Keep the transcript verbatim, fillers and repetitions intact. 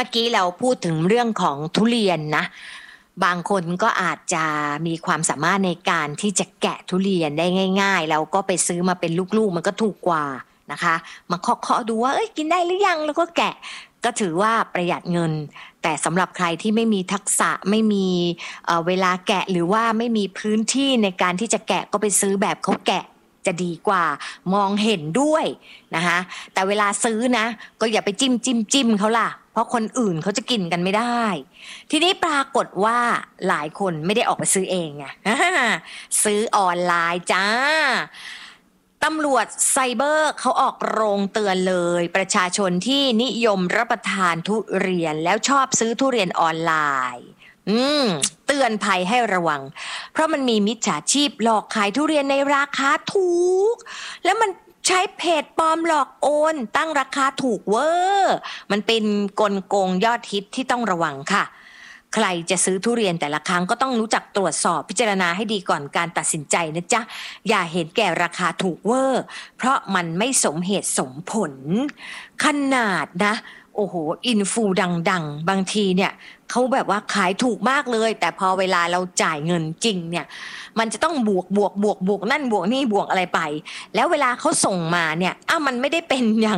เมื่อกี้เราพูดถึงเรื่องของทุเรียนนะบางคนก็อาจจะมีความสามารถในการที่จะแกะทุเรียนได้ง่ายๆแล้วก็ไปซื้อมาเป็นลูกๆมันก็ถูกกว่านะคะมาเคาะๆดูว่าเอ้ยกินได้หรือยังแล้วก็แกะก็ถือว่าประหยัดเงินแต่สำหรับใครที่ไม่มีทักษะไม่มีเอ่อเวลาแกะหรือว่าไม่มีพื้นที่ในการที่จะแกะก็ไปซื้อแบบเขาแกะจะดีกว่ามองเห็นด้วยนะคะแต่เวลาซื้อนะก็อย่าไปจิ้มจิ้มจิ้มเขาล่ะเพราะคนอื่นเขาจะกินกันไม่ได้ทีนี้ปรากฏว่าหลายคนไม่ได้ออกไปซื้อเองไง ซื้อออนไลน์จ้าตำรวจไซเบอร์เขาออกโรงเตือนเลยประชาชนที่นิยมรับประทานทุเรียนแล้วชอบซื้อทุเรียนออนไลน์อืมเตือนภัยให้ระวังเพราะมันมีมิจฉาชีพหลอกขายทุเรียนในราคาถูกแล้วมันใช้เพจปลอมหลอกโอนตั้งราคาถูกเวอร์มันเป็นกลโกงยอดฮิตที่ต้องระวังค่ะใครจะซื้อทุเรียนแต่ละครั้งก็ต้องรู้จักตรวจสอบพิจารณาให้ดีก่อนการตัดสินใจนะจ๊ะอย่าเห็นแก่ราคาถูกเวอร์เพราะมันไม่สมเหตุสมผลขนาดนะโอ้โหอินฟูดังๆบางทีเนี่ยเขาแบบว่าขายถูกมากเลยแต่พอเวลาเราจ่ายเงินจริงเนี่ยมันจะต้องบวกบวกบวกบวกนั่นบวกนี่บวกอะไรไปแล้วเวลาเขาส่งมาเนี่ยอ้าวมันไม่ได้เป็นอย่าง